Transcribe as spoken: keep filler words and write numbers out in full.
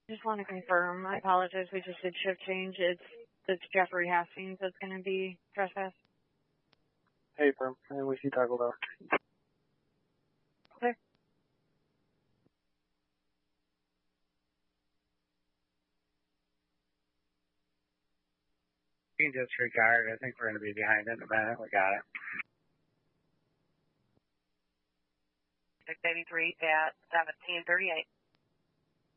Just want to confirm. I apologize. We just did shift change. It's it's Jeffrey Hastings that's going to be trespassed. Hey, firm. And we see Taco Bell. Okay. You can disregard. I think we're going to be behind in a minute. We got it. six eighty-three at seventeen thirty-eight.